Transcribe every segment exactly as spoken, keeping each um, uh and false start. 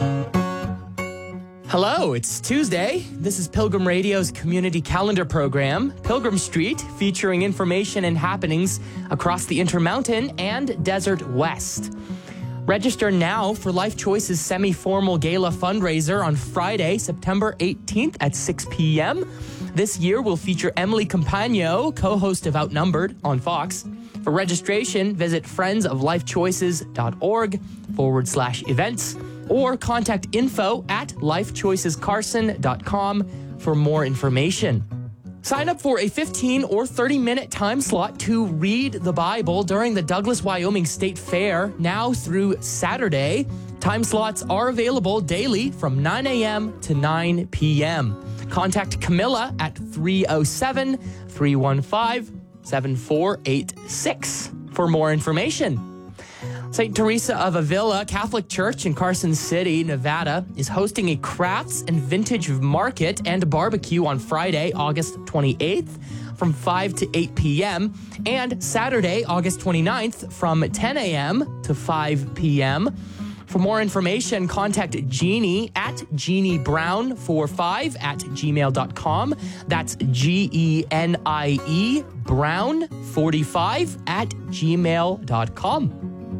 Hello, it's Tuesday. This is Pilgrim Radio's community calendar program, Pilgrim Street, featuring information and happenings across the Intermountain and Desert West. Register now for Life Choice's semi-formal gala fundraiser on Friday, September eighteenth at six p.m. This year will feature Emily Campagno, co-host of Outnumbered on Fox. For registration, visit friendsoflifechoices.org forward slash events or contact info at lifechoicescarson dot com for more information. Sign up for a fifteen or thirty minute time slot to read the Bible during the Douglas, Wyoming State Fair now through Saturday. Time slots are available daily from nine a.m. to nine p.m. Contact Camilla at three oh seven, three one five, seven four eight six for more information. Saint Teresa of Avila Catholic Church in Carson City, Nevada, is hosting a crafts and vintage market and barbecue on Friday, August twenty-eighth from five to eight p.m. and Saturday, August twenty-ninth from ten a.m. to five p.m. For more information, contact Jeannie at Jeannie Brown forty-five at gmail dot com. That's G E N I E Brown forty-five at gmail dot com.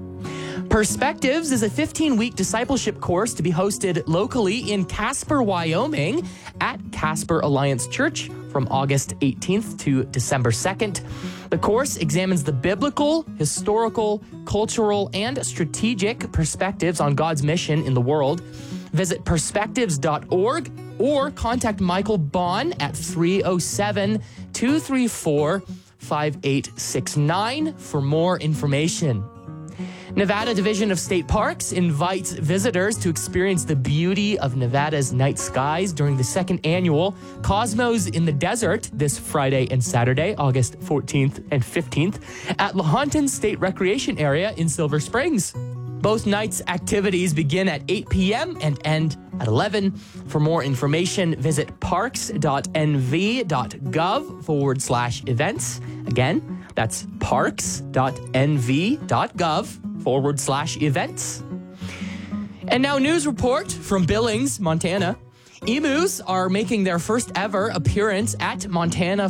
Perspectives is a fifteen-week discipleship course to be hosted locally in Casper, Wyoming at Casper Alliance Church from August eighteenth to December second. The course examines the biblical, historical, cultural, and strategic perspectives on God's mission in the world. Visit perspectives dot org or contact Michael Bond at three oh seven, two three four, five eight six nine for more information. Nevada Division of State Parks invites visitors to experience the beauty of Nevada's night skies during the second annual Cosmos in the Desert this Friday and Saturday, August fourteenth and fifteenth, at Lahontan State Recreation Area in Silver Springs. Both nights' activities begin at eight p.m. and end at eleven. For more information, visit parks.nv.gov forward slash events. Again, that's parks.nv.gov forward slash events. And now news report from Billings, Montana. Emus are making their first ever appearance at Montana